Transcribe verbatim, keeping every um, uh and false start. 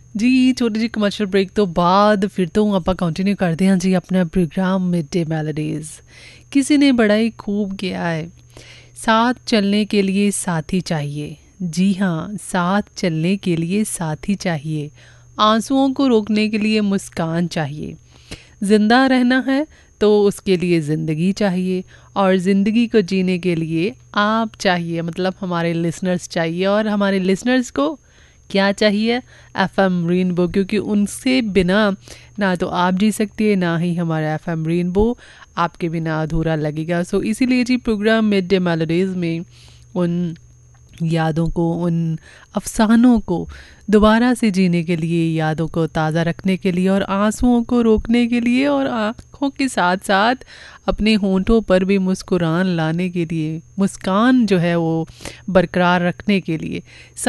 ਜੀ ਛੋਟੀ ਜਿਹੀ ਕਮਰਸ਼ੀਅਲ ਬ੍ਰੇਕ ਤੋਂ ਬਾਅਦ ਫਿਰ ਤੋਂ ਆਪਾਂ ਕੰਟੀਨਿਊ ਕਰਦੇ ਹਾਂ ਜੀ ਆਪਣਾ प्रोग्राम मिड डे मेलोडीज़। किसी ने बड़ा ही खूब किया है, साथ चलने के लिए साथी चाहिए। जी हाँ, साथ चलने के लिए साथी चाहिए। आंसुओं को रोकने के लिए मुस्कान चाहिए। ज़िंदा रहना है तो उसके लिए ज़िंदगी चाहिए, और ज़िंदगी को जीने के लिए आप चाहिए, मतलब हमारे लिसनर्स चाहिए। और हमारे लिसनर्स को क्या चाहिए? एफएम रेनबो, क्योंकि उनसे बिना ना तो आप जी सकती है, ना ही हमारा एफएम रेनबो आपके बिना अधूरा लगेगा। सो इसीलिए जी प्रोग्राम मिड डे मेलोडीज़ में उन यादों को, उन अफसानों को दोबारा से जीने के लिए, यादों को ताज़ा रखने के लिए, और आंसुओं को रोकने के लिए, और आँखों के साथ साथ अपने होंठों पर भी मुस्कुरान लाने के लिए, मुस्कान जो है वो बरकरार रखने के लिए